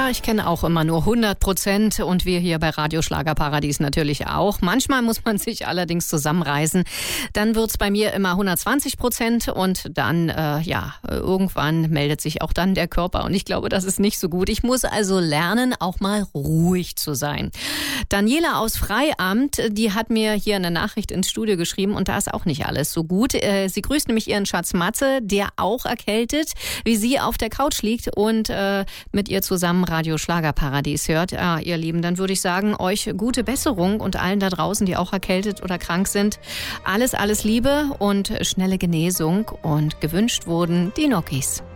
Ja, ich kenne auch immer nur 100% und wir hier bei Radio Schlagerparadies natürlich auch. Manchmal muss man sich allerdings zusammenreißen. Dann wird's bei mir immer 120% und dann, irgendwann meldet sich auch dann der Körper und ich glaube, das ist nicht so gut. Ich muss also lernen, auch mal ruhig zu sein. Daniela aus Freiamt, die hat mir hier eine Nachricht ins Studio geschrieben und da ist auch nicht alles so gut. Sie grüßt nämlich ihren Schatz Matze, der auch erkältet, wie sie auf der Couch liegt und mit ihr zusammen Radio Schlagerparadies hört. Ja, ihr Lieben, dann würde ich sagen, euch gute Besserung und allen da draußen, die auch erkältet oder krank sind. Alles Liebe und schnelle Genesung und gewünscht wurden die Nokis.